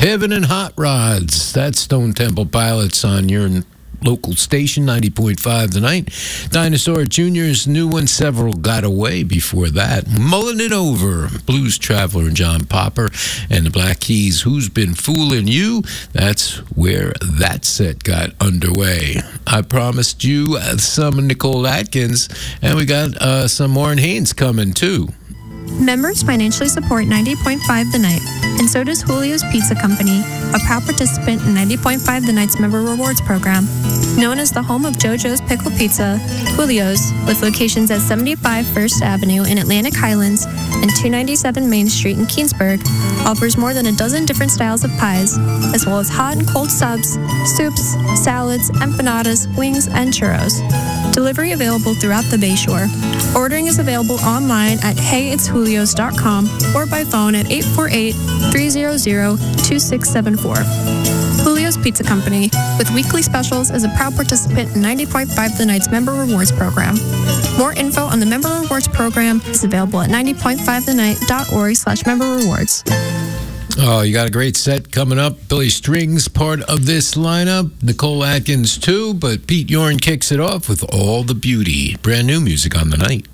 Heaven and Hot Rods. That's Stone Temple Pilots on your local station, 90.5 The Night. Dinosaur Jr.'s new one, Several Got Away before that. Mulling It Over, Blues Traveler and John Popper. And the Black Keys, Who's Been Fooling You? That's where that set got underway. I promised you some Nicole Atkins, and we got some Warren Haynes coming too. Members financially support 90.5 The Night, and so does Julio's Pizza Company, a proud participant in 90.5 The Night's Member Rewards Program. Known as the home of JoJo's Pickle Pizza, Julio's, with locations at 75 First Avenue in Atlantic Highlands and 297 Main Street in Keensburg, offers more than a dozen different styles of pies, as well as hot and cold subs, soups, salads, empanadas, wings, and churros. Delivery available throughout the Bayshore. Ordering is available online at heyitsjulios.com or by phone at 848-300-2674. Julio's Pizza Company, with weekly specials, is a proud participant in 90.5 The Night's Member Rewards Program. More info on the Member Rewards Program is available at 90.5thennight.org/member rewards. Oh, you got a great set coming up. Billy Strings, part of this lineup. Nicole Atkins, too. But Pete Yorn kicks it off with All the Beauty. Brand new music on the night.